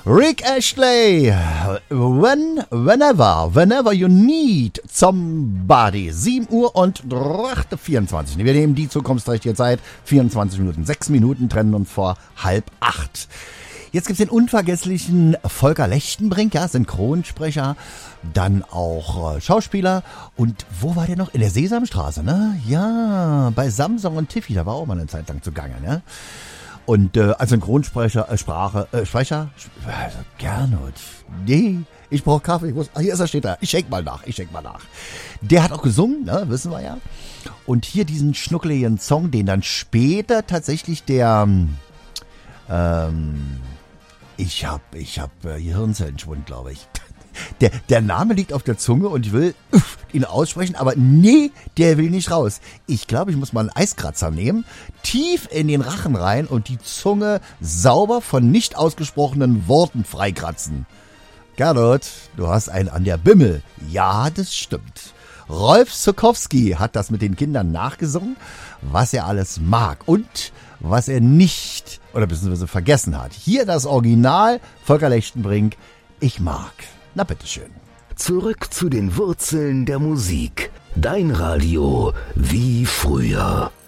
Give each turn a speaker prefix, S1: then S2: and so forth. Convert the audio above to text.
S1: Rick Astley, whenever you need somebody. 7 Uhr und 24. Wir nehmen die zukunftsträchtige Zeit. 24 Minuten, 6 Minuten trennen uns vor 7:30. Jetzt gibt's den unvergesslichen Volker Lechtenbrink, ja, Synchronsprecher, dann auch Schauspieler. Und wo war der noch? In der Sesamstraße, ne? Ja, bei Samsung und Tiffy, da war auch mal eine Zeit lang zugange, ne? Und als Synchronsprecher, Sprecher, Gernot, nee, ich brauche Kaffee, hier ist er, steht er, ich schenk mal nach. Der hat auch gesungen, ne, wissen wir ja. Und hier diesen schnuckeligen Song, den dann später tatsächlich der, ich hab Gehirnzellenschwund, glaube ich. Der Name liegt auf der Zunge und ich will ihn aussprechen, aber nee, der will nicht raus. Ich glaube, ich muss mal einen Eiskratzer nehmen, tief in den Rachen rein und die Zunge sauber von nicht ausgesprochenen Worten freikratzen. Gernot, du hast einen an der Bimmel. Ja, das stimmt. Rolf Zuckowski hat das mit den Kindern nachgesungen, was er alles mag und was er nicht oder beziehungsweise vergessen hat. Hier das Original, Volker Lechtenbrink, ich mag. Na bitteschön.
S2: Zurück zu den Wurzeln der Musik. Dein Radio wie früher.